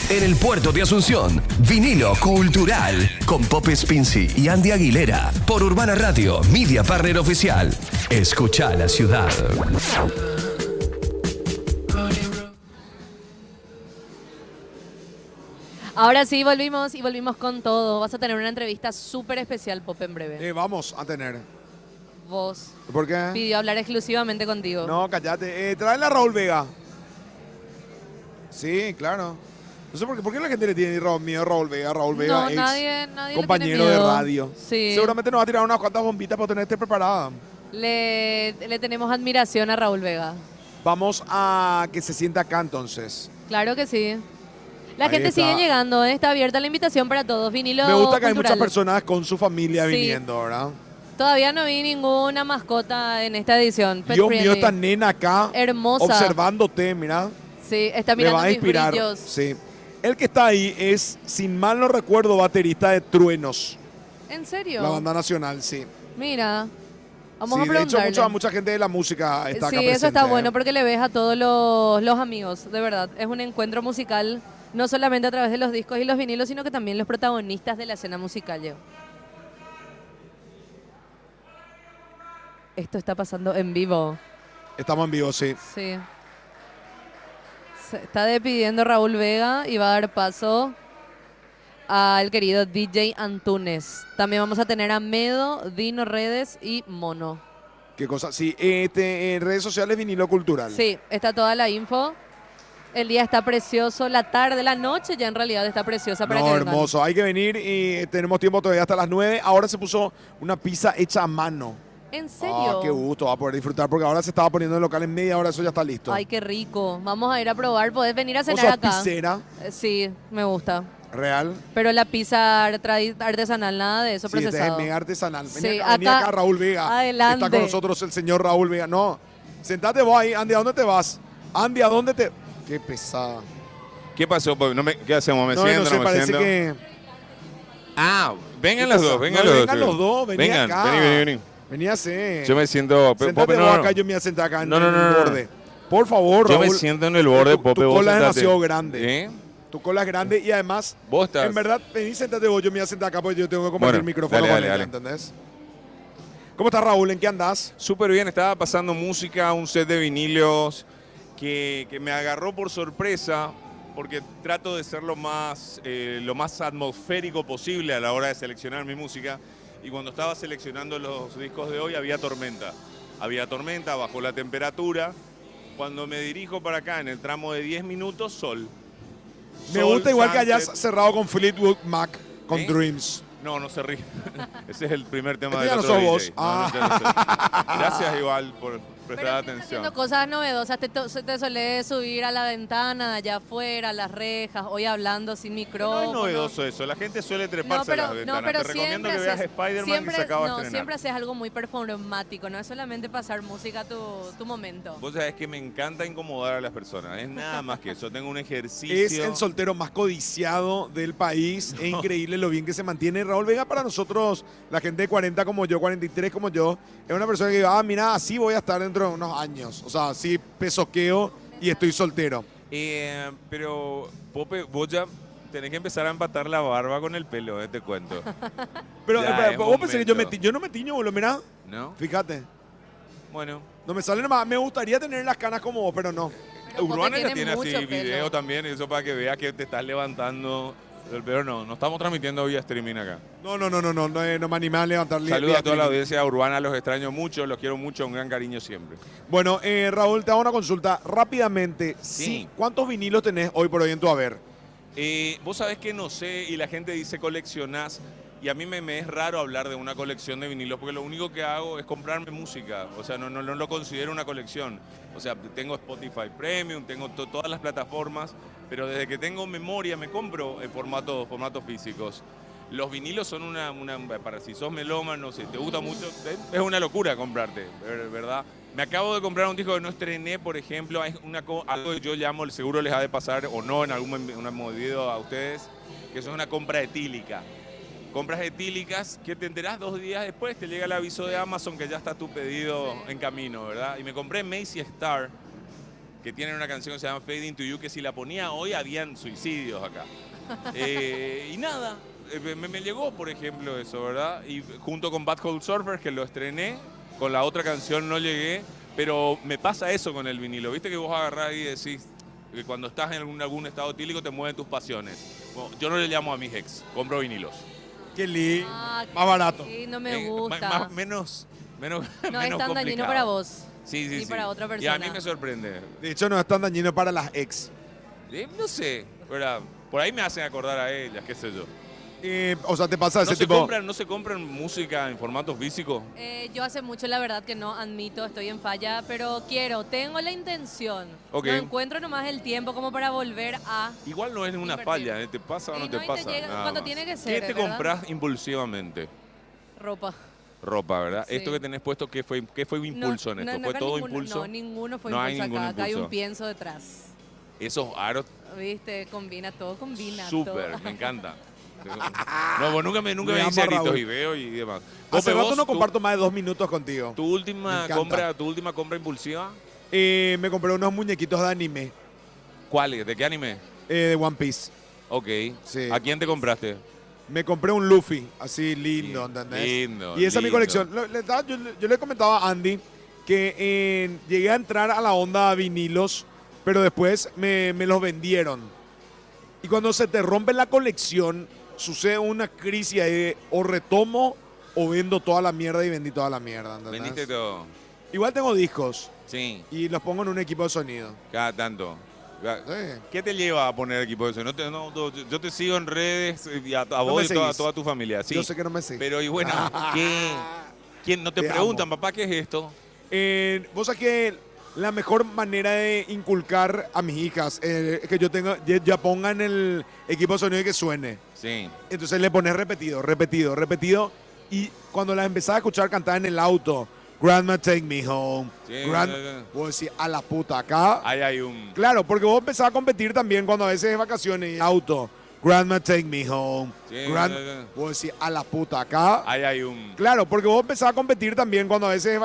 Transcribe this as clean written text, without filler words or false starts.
En el puerto de Asunción, vinilo cultural con Pope Spincy y Andy Aguilera por Urbana Radio, Media Partner Oficial. Escucha la ciudad. Ahora sí, volvimos y volvimos con todo. Vas a tener una entrevista súper especial, Pope, en breve. Vamos a tener. Vos ¿Por qué? pidió hablar exclusivamente contigo. No, cállate. Tráela a Raúl Vega. Sí, claro. No sé por qué la gente le tiene miedo a Raúl Vega. Raúl Vega, No, ex nadie compañero le tiene de miedo. radio. Sí. Seguramente nos va a tirar unas cuantas bombitas para tenerte preparada. Le tenemos admiración a Raúl Vega. Vamos a que se sienta acá entonces. Claro que sí. La Ahí gente está. sigue llegando, ¿eh? Está abierta la invitación para todos. Vinilo Me gusta que hay cultural. muchas personas con su familia Sí. viniendo, ¿verdad? Todavía no vi ninguna mascota en esta edición. Pet Dios mío, friendly. esta nena acá Hermosa. observándote, mira. Sí, está Le mirando va a mis inspirar. brillos. Sí. El que está ahí es, sin mal no recuerdo, baterista de Truenos, ¿En serio? la banda nacional, sí. Mira, vamos Sí, a de hecho, preguntarle. mucha gente de la música está acá Sí, presente. eso está bueno porque le ves a todos los amigos, de verdad. Es un encuentro musical, no solamente a través de los discos y los vinilos, sino que también los protagonistas de la escena musical. Leo. Esto está pasando en vivo. Estamos en vivo, sí. Sí. Se está despidiendo Raúl Vega y va a dar paso al querido DJ Antunes. También vamos a tener a Medo, Dino Redes y Mono. ¿Qué cosa? Sí, en redes sociales vinilo cultural. Sí, está toda la info. El día está precioso, la tarde, la noche ya en realidad está preciosa para No, que vengan. hermoso. Hay que venir y tenemos tiempo todavía hasta las 9. Ahora se puso una pizza hecha a mano. ¿En serio? Ah, qué gusto, va a poder disfrutar porque ahora se estaba poniendo el local en media hora, eso ya está listo. Ay, qué rico. Vamos a ir a probar. Podés venir a ¿Vos cenar sos acá. pizzera Sí, me gusta. real? Pero la pizza artesanal, nada de eso Sí, este es procesado. mega artesanal. Sí, Vení acá Raúl Vega. adelante. Está con nosotros el señor Raúl Vega. No, sentate vos ahí. Andy, ¿a dónde te vas? Andy, ¿a dónde te...? Qué pesada. ¿Qué pasó? ¿Qué hacemos? ¿Me No, siento? no sé, ¿No me parece siento? que... Ah, vengan ¿Qué los pasa? dos, vengan No, los dos. vengan los dos, vení vengan, acá. vení. Vení a hacer. Yo me siento... Sentate Pope, vos no, acá, no. yo me voy a sentar acá en No, el no. borde. Por favor, Yo Raúl. me siento en el borde, Tu Pope, vos cola es sentate. demasiado grande. ¿Eh? Tu cola es grande y además, Vos estás... en verdad, vení, sentate vos, yo me voy a sentar acá porque yo tengo que compartir Bueno, el micrófono dale, con ella, dale. ¿entendés? ¿Cómo estás, Raúl? ¿En qué andás? Súper bien, estaba pasando música, un set de vinilos que me agarró por sorpresa porque trato de ser lo más atmosférico posible a la hora de seleccionar mi música y cuando estaba seleccionando los discos de hoy había tormenta. Bajó la temperatura. Cuando me dirijo para acá en el tramo de 10 minutos, sol. Me Sol, gusta igual que hayas sunset. cerrado con Fleetwood Mac, con ¿Eh? Dreams. No se ríe. Ese es el primer tema Este del ya no otro sos DJ. vos. No, ya no soy. Gracias igual por Pero prestar estás atención. haciendo cosas novedosas. Te solés subir a la ventana, de allá afuera, a las rejas, hoy hablando sin No micrófono. es novedoso eso, la gente suele treparse a las ventanas. Te recomiendo que veas Spider-Man que se acaba de estrenar. siempre haces algo muy performático, no es solamente pasar música a tu momento. Vos sabés que me encanta incomodar a las personas, es nada más que eso. Tengo un ejercicio. Es el soltero más codiciado del país. Es increíble lo bien que se mantiene. Raúl Vega para nosotros, la gente de 40 como yo, 43 como yo, es una persona que dice, mira, así voy a estar dentro de unos años. O sea, así pesoqueo y estoy soltero. Pero, Pope, vos ya tenés que empezar a empatar la barba con el pelo, te cuento. Pero Ya es vos pensás que momento. yo no me tiño, boludo, mirá. ¿No? Fíjate. Bueno. No me sale nomás. Me gustaría tener las canas como vos, pero no. Pero Pope Urbana ya tiene tiene mucho así pelo. video también, eso para que veas que te estás levantando. Pero no estamos transmitiendo vía streaming acá. No me animé a levantar Saludos a toda la audiencia urbana, los extraño mucho, los quiero mucho, un gran cariño siempre. Bueno, Raúl, te hago una consulta rápidamente. Sí. ¿Cuántos vinilos tenés hoy por hoy en tu haber? Vos sabés que no sé, y la gente dice coleccionás, y a mí me es raro hablar de una colección de vinilos, porque lo único que hago es comprarme música, o sea, no lo considero una colección. O sea, tengo Spotify Premium, tengo todas las plataformas, pero desde que tengo memoria me compro formatos físicos. Los vinilos son para si sos melómano, si te gusta mucho, es una locura comprarte, ¿verdad? Me acabo de comprar un disco que no estrené, por ejemplo, es algo que yo llamo, el seguro les ha de pasar o no en algún video a ustedes, que eso es una compra etílica. Compras etílicas que te enterás 2 días después, te llega el aviso de Amazon que ya está tu pedido en camino, ¿verdad? Y me compré Macy Star, que tienen una canción que se llama Fade Into You, que si la ponía hoy habían suicidios acá. Y nada, me llegó, por ejemplo, eso, ¿verdad? Y junto con Bad Hole Surfers, que lo estrené, con la otra canción no llegué, pero me pasa eso con el vinilo. ¿Viste que vos agarrás y decís que cuando estás en algún estado etílico te mueven tus pasiones? Bueno, yo no le llamo a mis ex, compro vinilos. Qué lindo. Ah, Más barato. sí, no me gusta. Menos No es tan complicado. dañino para vos. Sí, ni para otra Y a persona. mí me sorprende. De hecho, no es tan dañino para las ex. No sé, ¿verdad? Por ahí me hacen acordar a ellas, qué sé yo. O sea, te pasa ese ¿No se, tipo... ¿No se compran música en formato físico? Yo hace mucho, la verdad, que no admito, estoy en falla, pero tengo la intención. Ok. No encuentro nomás el tiempo como para volver a... Igual no es una Invertir. falla, ¿eh? ¿Te pasa o no Y te no, y te pasa? llega Nada cuando más. tiene que ¿Qué ser, te ¿verdad? compras impulsivamente? Ropa. Ropa, ¿verdad? Sí. Esto que tenés puesto, ¿qué fue impulso en esto? ¿Fue acá todo ninguno, impulso? No, ninguno fue No hay impulso ningún acá. Acá hay impulso. un pienso detrás. Esos aros, ¿Viste? Combina todo, combina súper, todo. me encanta. No, vos nunca me Me dice llamo aritos Raúl. y veo y demás. Hace Pope, rato no tu- comparto más de 2 minutos contigo. ¿Tu Me última encanta. compra impulsiva? Me compré unos muñequitos de anime, ¿Cuáles? ¿De qué anime? de One Piece. Ok. Sí. ¿A quién te compraste? Me compré un Luffy, así lindo, ¿entendés? Lindo, Y esa es mi lindo. colección. Yo le comentaba a Andy que llegué a entrar a la onda vinilos, pero después me los vendieron. Y cuando se te rompe la colección, sucede una crisis ahí de o retomo o vendo toda la mierda y vendí toda la mierda, ¿entendés? ¿Vendiste todo? Igual tengo discos Sí, y los pongo en un equipo de sonido. cada tanto. Sí. ¿Qué te lleva a poner equipo de sonido? Yo te sigo en redes y a me vos y a seguís. toda tu familia. Sí. Yo sé que no me sé. Pero y bueno, ¿quién no te Te preguntan, amo. papá, qué es esto? Vos sabés que la mejor manera de inculcar a mis hijas es que yo tenga, ya pongan el equipo de sonido y que suene. Sí. Entonces le pones repetido, repetido, repetido. Y cuando las empezás a escuchar cantar en el auto, Grandma Take Me Home, Sí, vos decís, a la puta, acá. Ahí hay un... Claro, porque vos empezás a competir también cuando a veces es vacaciones y auto, Grandma Take Me Home, Sí, vos decís, a la puta, acá. Ahí hay un... Claro, porque vos empezás a competir también cuando a veces es